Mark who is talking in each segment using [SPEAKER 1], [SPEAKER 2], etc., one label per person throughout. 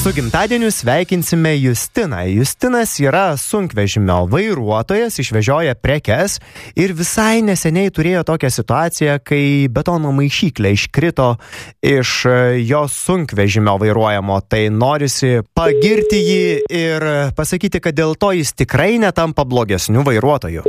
[SPEAKER 1] Su gimtadieniu sveikinsime Justiną. Justinas yra sunkvežimio vairuotojas, išvežioja prekes ir visai neseniai turėjo tokią situaciją, kai betono maišyklė iškrito iš jo sunkvežimio vairuojamo. Tai norisi pagirti jį ir pasakyti, kad dėl to jis tikrai netampa blogesniu vairuotoju.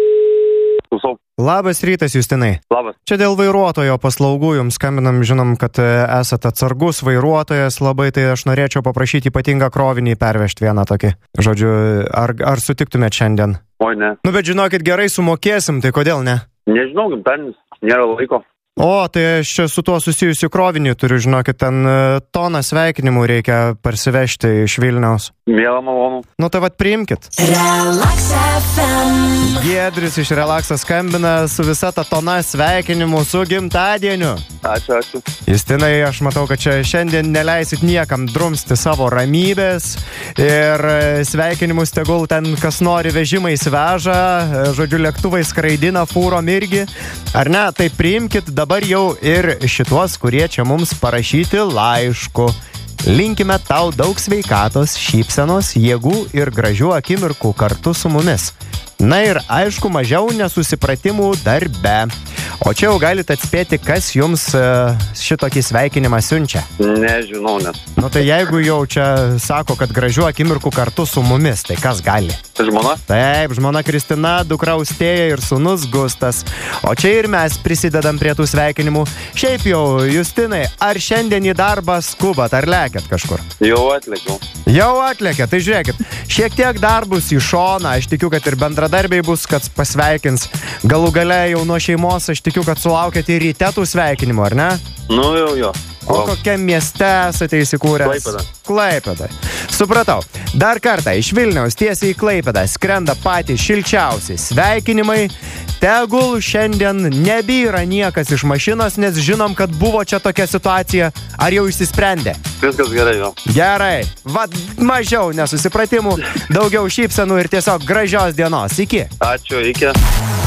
[SPEAKER 1] Labas rytas, Justinai.
[SPEAKER 2] Labas.
[SPEAKER 1] Čia dėl vairuotojo paslaugų jums skambinam, žinom, kad esate atsargus vairuotojas labai, tai aš norėčiau paprašyti ypatingą krovinį pervežti vieną tokį. Žodžiu, ar sutiktumėt šiandien?
[SPEAKER 2] Oi, ne.
[SPEAKER 1] Nu, bet žinokit, gerai sumokėsim, tai kodėl ne?
[SPEAKER 2] Nežinau, gimtadienis, nėra laiko.
[SPEAKER 1] O, tai aš čia su tuo susijusiu krovinį turiu, žinokit, ten toną sveikinimų reikia parsivežti iš Vilniaus.
[SPEAKER 2] Mielą malonų.
[SPEAKER 1] Nu, tai vat priimkit.
[SPEAKER 3] Relax FM.
[SPEAKER 1] Giedrius iš Relaxo skambina su visa ta tona sveikinimų su gimtadieniu.
[SPEAKER 2] Ačiū.
[SPEAKER 1] Justinai, aš matau, kad čia šiandien neleisit niekam drumsti savo ramybės ir sveikinimus tegul ten kas nori vežimais veža, žodžiu, lėktuvai skraidina, fūrom irgi. Ar ne? Tai priimkit dabar jau ir šituos, kurie čia mums parašyti laišku. Linkime tau daug sveikatos, šypsenos, jėgų ir gražių akimirkų kartu su mumis. Na ir aišku, mažiau nesusipratimų darbe. O čia jau galite atspėti, kas jums šitokį sveikinimą siunčia.
[SPEAKER 2] Nežinau net.
[SPEAKER 1] Nu tai jeigu jau čia sako, kad gražių akimirkų kartu su mumis, tai kas gali?
[SPEAKER 2] Žmona?
[SPEAKER 1] Taip, žmona Kristina, dukra Austėja ir sūnus Gustas. O čia ir mes prisidedam prie tų sveikinimų. Šiaip jau, Justinai, ar šiandien į darbą skubat, ar lekiat kažkur?
[SPEAKER 2] Jau atlėkiau.
[SPEAKER 1] Jau atlėkė, tai žiūrėkit, šiek tiek darbus į šoną, aš tikiu, kad ir bendradarbiai bus, kad pasveikins. Galų gale jau nuo šeimos, aš tikiu, kad sulaukėt ir ryte tų sveikinimų, ar ne?
[SPEAKER 2] Nu jau.
[SPEAKER 1] O kokiam mieste esate įsikūręs? Klaipėda. Supratau. Dar kartą iš Vilniaus tiesiai į Klaipėdą skrenda patys šilčiausi sveikinimai. Tegul šiandien nebyra niekas iš mašinos, nes žinom, kad buvo čia tokia situacija. Ar jau išsisprendė?
[SPEAKER 2] Viskas gerai, jo.
[SPEAKER 1] Gerai. Vat mažiau nesusipratimų, daugiau šypsenų ir tiesiog gražios dienos. Iki.
[SPEAKER 2] Ačiū, iki.